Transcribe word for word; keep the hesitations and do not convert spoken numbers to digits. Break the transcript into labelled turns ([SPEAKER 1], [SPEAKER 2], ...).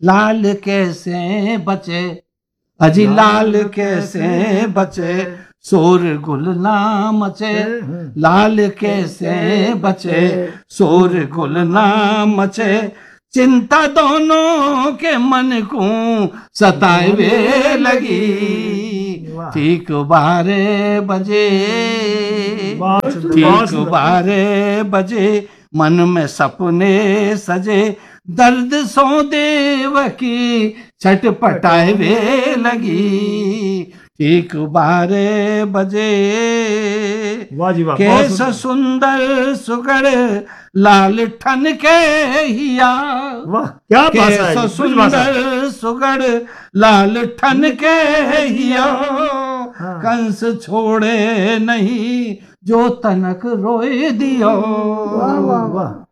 [SPEAKER 1] लाल कैसे बचे, अजी लाल कैसे बचे, शोर गुल ना मचे, लाल कैसे बचे, शोर गुल ना मचे, चिंता दोनों के मन को सताए वे लगी, ठीक बारह बजे, ठीक बारह बजे, मन में सपने सजे, दर्द सो देव की छटपटाए वे लगी, ठीक बारह बजे, कैस सुंदर सुगड़ लाल ठन के हिया,
[SPEAKER 2] क्या
[SPEAKER 1] कैस सुंदर सुगड़ लाल ठन के हिया, कंस छोड़े नहीं जो तनक रोए दियो।
[SPEAKER 2] वाह वाह वाह।